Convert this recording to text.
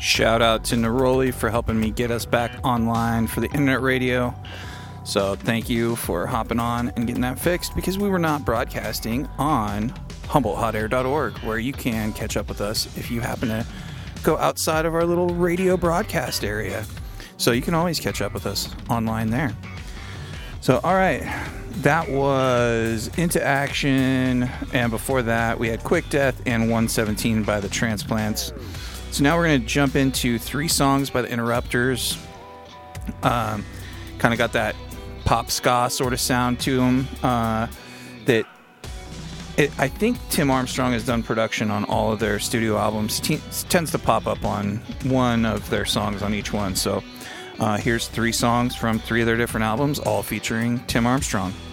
Shout out to Neroli for helping me get us back online for the internet radio. So thank you for hopping on and getting that fixed, because we were not broadcasting on HumboldtHotAir.org, where you can catch up with us if you happen to go outside of our little radio broadcast area. So you can always catch up with us online there. So, all right, that was Into Action, and before that we had Quick Death and 117 by the Transplants. So now we're going to jump into 3 songs by the Interrupters. Kind of got that pop ska sort of sound to them. I think Tim Armstrong has done production on all of their studio albums. Tends to pop up on one of their songs on each one. So here's 3 songs from 3 of their different albums, all featuring Tim Armstrong.